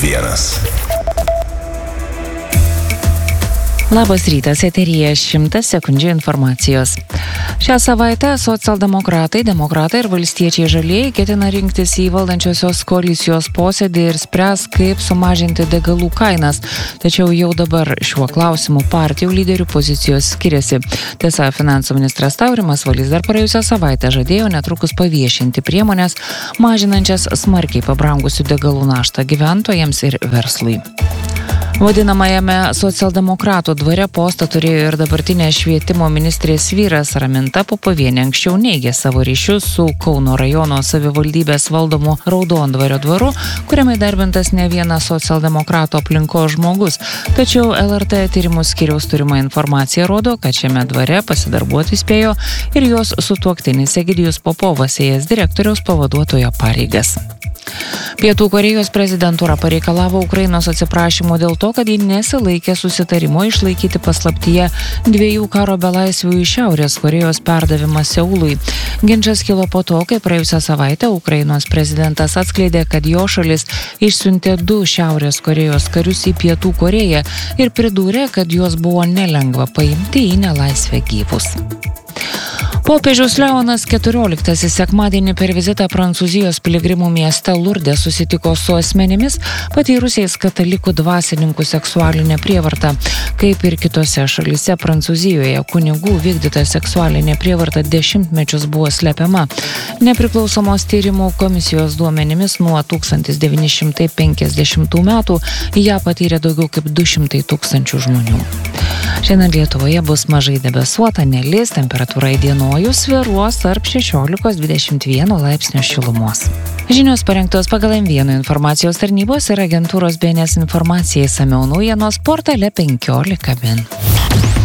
Labas rytas, eteryje 100 sekundžių informacijos. Šią savaitę socialdemokratai, demokratai ir valstiečiai žalieji ketina rinktis į valdančiosios koalicijos posėdį ir spręs, kaip sumažinti degalų kainas. Tačiau jau dabar šiuo klausimu partijų lyderių pozicijos skiriasi. Tiesa, finansų ministras Taurimas Valys dar praėjusią savaitę žadėjo netrukus paviešinti priemonės, mažinančias smarkiai pabrangusių degalų naštą gyventojams ir verslui. Vadinamajame socialdemokratų dvare postą turėjo ir dabartinė švietimo ministrės vyras Raminta Popovienė. Anksčiau neigė savo ryšius su Kauno rajono savivaldybės valdomu Raudondvario dvaru, kuriame darbintas ne vienas socialdemokratų aplinkos žmogus. Tačiau LRT tyrimų skyriaus turima informacija rodo, kad šiame dvare pasidarbuoti spėjo ir jos sutuoktinis Egidijus Popovas, ėjęs direktoriaus pavaduotojo pareigas. Pietų Korėjos prezidentūra pareikalavo Ukrainos atsiprašymo dėl to, kad ji nesilaikė susitarimo išlaikyti paslaptyje 2 karo belaisvių iš Šiaurės Korėjos perdavimą Seului. Ginčas kilo po to, kai praėjusią savaitę Ukrainos prezidentas atskleidė, kad jo šalis išsiuntė 2 Šiaurės Korėjos karius į Pietų Korėją ir pridūrė, kad juos buvo nelengva paimti į nelaisvę gyvus. Popiežius Leonas XIV sekmadienį per vizitą Prancūzijos piligrimų mieste Lurde susitiko su asmenimis, patyrusiais katalikų dvasininkų seksualinę prievartą. Kaip ir kitose šalyse, Prancūzijoje kunigų vykdyta seksualinė prievarta dešimtmečius buvo slepiama. Nepriklausomos tyrimų komisijos duomenimis nuo 1950 metų ją patyrė daugiau kaip 200 000 žmonių. Šiandien Lietuvoje bus mažai debesuota, nelis, temperatūra įdienojus svyruos tarp 16–21 laipsnių šilumos. Žinios parengtos pagal M1 informacijos tarnybos ir agentūros BNS informacijai, išsamiau naujienos portale 15 min.